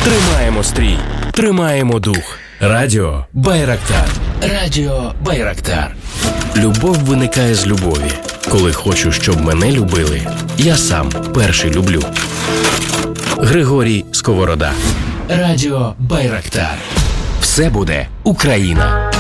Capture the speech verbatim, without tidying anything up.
Тримаємо стрій, тримаємо дух. Радіо Байрактар. Радіо Байрактар. Любов виникає з любові. Коли хочу, щоб мене любили, я сам перший люблю. Григорій Сковорода. Радіо Байрактар. Все буде Україна.